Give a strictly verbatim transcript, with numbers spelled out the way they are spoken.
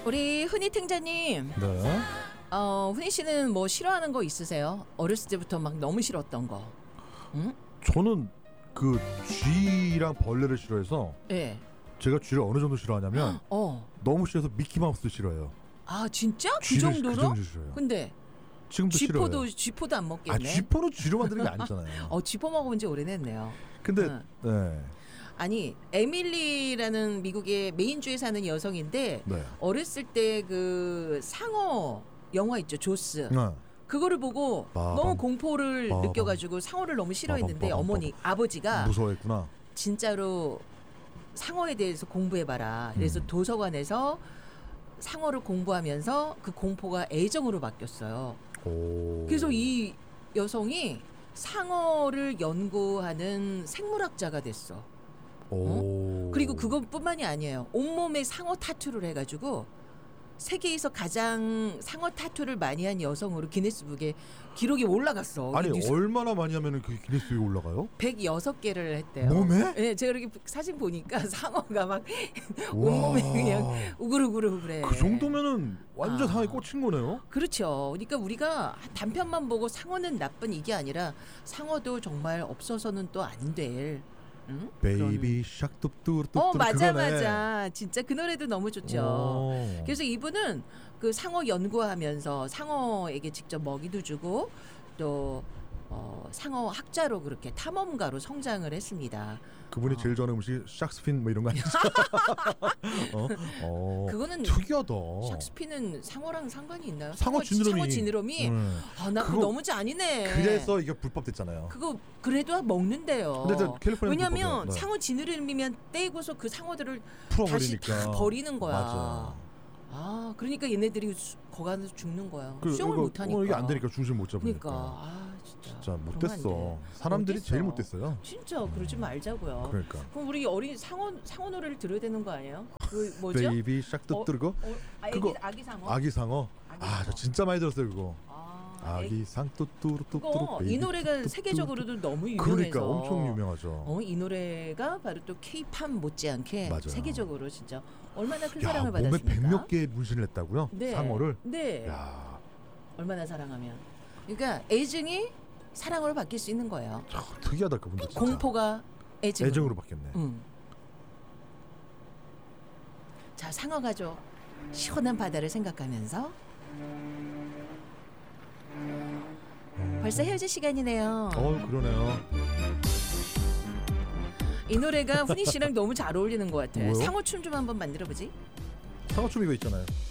우리 흔히 탱자님. 네. 어, 흔히 씨는 뭐 싫어하는 거 있으세요? 어렸을 때부터 막 너무 싫었던 거. 응? 저는 그 쥐랑 벌레를 싫어해서. 네. 제가 쥐를 어느 정도 싫어하냐면 어. 너무 싫어서 미키마우스도 싫어해요. 아 진짜? 그 쥐를, 정도로? 그 정도 싫어요. 근데 지금도 쥐포도 싫어요. 쥐포도 안 먹겠네. 아 쥐포는 쥐로 만드는 게 아니잖아요. 어 쥐포 먹어본 지 오래됐네요. 근데 응. 네. 아니 에밀리라는 미국의 메인주에 사는 여성인데 네. 어렸을 때 그 상어 영화 있죠, 조스. 네. 그거를 보고 빠밤. 너무 공포를 빠밤. 느껴가지고 상어를 너무 싫어했는데 빠밤, 빠밤, 어머니 아버지가 무서워했구나. 진짜로 상어에 대해서 공부해봐라. 그래서 음. 도서관에서 상어를 공부하면서 그 공포가 애정으로 바뀌었어요. 오. 그래서 이 여성이 상어를 연구하는 생물학자가 됐어. 오. 어? 그리고 그것뿐만이 아니에요. 온몸에 상어 타투를 해가지고 세계에서 가장 상어 타투를 많이 한 여성으로 기네스북에 기록이 올라갔어. 아니 뉴스. 얼마나 많이 하면은 그 기네스에 올라가요? 백육 개를 했대요. 몸에? 네, 제가 이렇게 사진 보니까 상어가 막 온몸에 그냥 우글우글우글해. 그 정도면은 완전 아. 상에 꽂힌 거네요. 그렇죠. 그러니까 우리가 단편만 보고 상어는 나쁜 이게 아니라 상어도 정말 없어서는 또 안 될. 응? 베이비 샥 뚝뚝뚝뚝. 어 맞아 그거네. 맞아. 진짜 그 노래도 너무 좋죠. 오. 그래서 이분은 그 상어 연구하면서 상어에게 직접 먹이도 주고 또 어, 상어 학자로 그렇게 탐험가로 성장을 했습니다. 그분이 어. 제일 좋아하는 음식이 샥스핀 뭐 이런 거 아니죠? 어? 어. 그거는 특이하다. 샥스피는 상어랑 상관이 있나요? 상어 지느러미. 상어 지느러미. 음. 아, 나 그거 그거- 너무 잔인해. 그래서 이게 불법 됐잖아요. 그거 그래도 먹는데요. 근데 저 캘리포니아 왜냐면 불법이야. 네. 상어 지느러미면 떼고서 그 상어들을 다시 풀어버리니까. 다 버리는 거야. 맞아. 아, 그러니까 얘네들이 수- 거기 안에서 죽는 거야. 그, 수영을 이거, 못 하니까. 어, 이게 안 되니까 중심 못 잡으니까. 그러니까 아 진짜. 진짜 그러면 안 못됐어. 돼. 사람들이 못됐어. 제일 못됐어요. 진짜 그러지 말자고요. 그러니까. 그럼 우리 어린 상어 상어 노래를 들어야 되는 거 아니에요? 그 뭐죠? 베이비 샥 뚝뚝거. 어, 아기, 그거 아기 상어. 아기 상어. 아기 아, 저 상어. 진짜 많이 들었어요 그거. 아, 아기 상 뚜뚜루 뚜뚜루. 그거 이 노래가 세계적으로도 너무 유명해서. 그러니까 엄청 유명하죠. 어, 이 노래가 바로 또 K-팝 못지않게 맞아요. 세계적으로 진짜 얼마나 큰 야, 사랑을 몸에 받았습니까? 백몇 개 문신을 했다고요? 네. 상어를? 네. 야, 얼마나 사랑하면. 그러니까 애증이 사랑으로 바뀔 수 있는 거예요. 참 특이하다 그분들 진짜. 공포가 애증으로. 애정으로 바뀌었네. 응. 자, 상어 가족 시원한 바다를 생각하면서 벌써 헤어질 시간이네요. 어, 그러네요. 이 노래가 훈이 씨랑 너무 잘 어울리는 것 같아요. 뭐요? 상어춤 좀 한번 만들어 보지. 상어춤 이거 있잖아요.